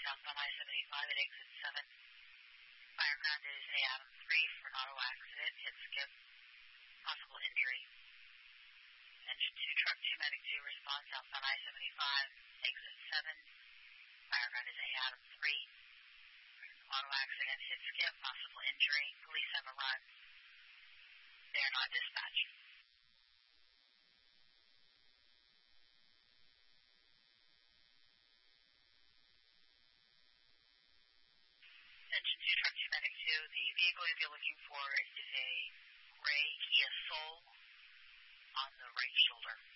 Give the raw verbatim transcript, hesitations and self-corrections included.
southbound I seventy-five at exit seven. Fire ground is A Adam three for an auto accident. Hit skip. Possible injury. Engine two, truck two, medic two, response southbound I seventy-five, exit seven. Fire ground is A Adam three. Auto accident, hit skip, possible injury. Police have arrived. They are not dispatched. Engine two, truck two, medic two. The vehicle you'll be looking for is a gray Kia Soul on the right shoulder.